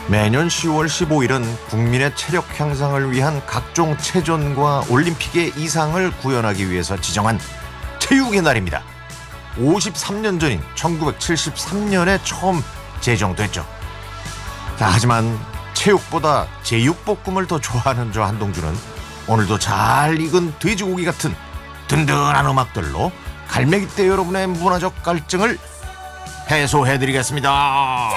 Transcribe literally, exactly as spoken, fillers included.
매년 시월 십오일은 국민의 체력 향상을 위한 각종 체전과 올림픽의 이상을 구현하기 위해서 지정한 체육의 날입니다. 오십삼 년 전인 천구백칠십삼 년에 처음 제정됐죠. 자, 하지만 체육보다 제육볶음을 더 좋아하는 저 한동준은 오늘도 잘 익은 돼지고기 같은 든든한 음악들로 갈매기떼 여러분의 문화적 갈증을 해소해드리겠습니다.